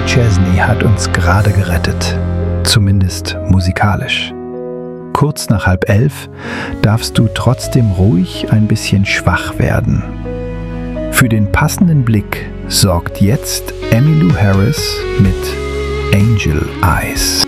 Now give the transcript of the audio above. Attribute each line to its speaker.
Speaker 1: Chesney hat uns gerade gerettet. Zumindest musikalisch. Kurz nach 10:30 darfst du trotzdem ruhig ein bisschen schwach werden. Für den passenden Blick sorgt jetzt Emmylou Harris mit Angel Eyes.